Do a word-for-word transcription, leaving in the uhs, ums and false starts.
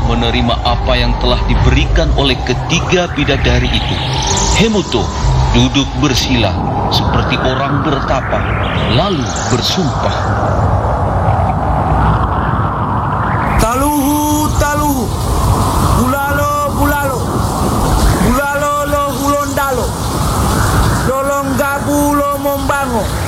menerima apa yang telah diberikan oleh ketiga bidadari itu, Hemoto duduk bersila seperti orang bertapa, lalu bersumpah. Taluhu, taluhu, bulalo, bulalo, bulalo lo hulondalo, lolong gabu lo mombango.